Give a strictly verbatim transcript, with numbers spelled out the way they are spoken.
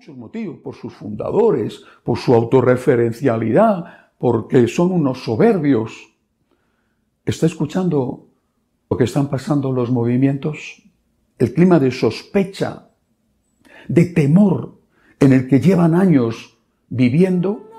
muchos motivos, por sus fundadores, por su autorreferencialidad, porque son unos soberbios. ¿Está escuchando lo que están pasando los movimientos? El clima de sospecha, de temor en el que llevan años viviendo